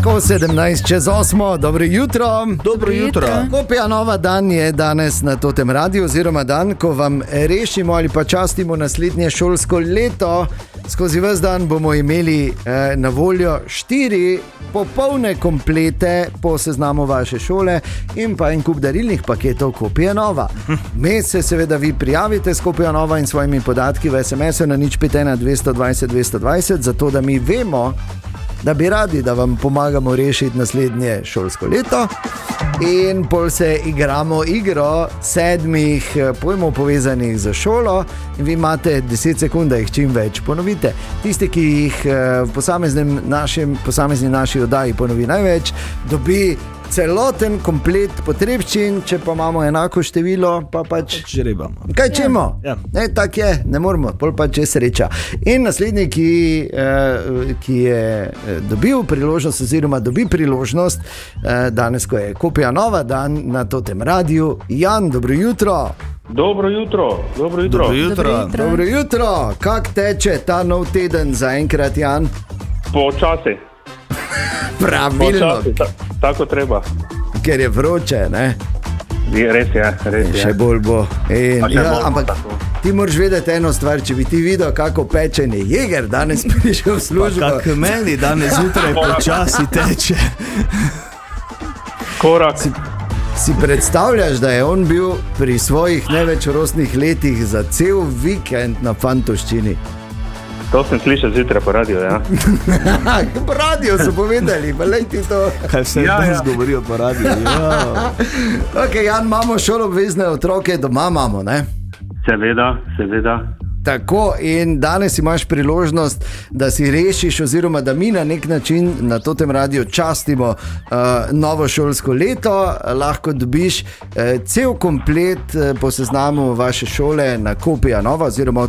Tako 7:17, dobro jutro. Dobro jutro. Kopija Nova dan je danes na Totem Radiu, oziroma dan, ko vam rešimo ali pa častimo naslednje šolsko leto. Skozi ves dan bomo imeli na voljo 4 popolne komplete po seznamu vaše šole in pa en kup darilnih paketov Kopija Nova. Mes se seveda vi prijavite s Kopijo Nova in svojimi podatki v SMS-u na 051 220 220, zato da mi vemo, da bi radi, da vam pomagamo rešiti naslednje šolsko leto. In pol se igramo igro 7 pojmov povezanih z šolo in vi imate 10 sekund, da jih čim več ponovite. Tisti, ki jih v posamezni naši oddaji ponovi največ, dobi celoten komplet potrebščin, če pa imamo enako število, pa pač žrebamo. Kaj čemo? Ja. Tak je, ne moramo, pol pač je sreča. In naslednji, ki je dobil priložnost, oziroma dobi priložnost, danes, ko je Kopija Nova dan na Totem Radiu, Jan, dobro jutro. Dobro jutro. Dobro jutro. Kak teče ta nov teden za enkrat, Jan? Počasi. Pravilno. Tako treba. Ker je vroče, ne? Res je. Še bolj bo. Ampak tako. ti moraš vedeti eno stvar, če bi ti videl, kako pečen je Jeger danes prišel v službo. Kak meni danes zjutraj počasi teče. Korak. Si predstavljaš, da je on bil pri svojih največ rosnih letih za cel vikend na Fantoščini? To sem slišal zjutraj po radiju, ja. Po radiju so povedali, pa lej ti to. Kaj vse danes govorijo po radiju? Ja. Ok, Jan, imamo šoloobvezne otroke, doma imamo, ne? Seveda. Tako, in danes imaš priložnost, da si rešiš, oziroma da mi na nek način na Totem Radiu častimo novo šolsko leto. Lahko dobiš cel komplet po seznamu vaše šole na Kopija Nova, oziroma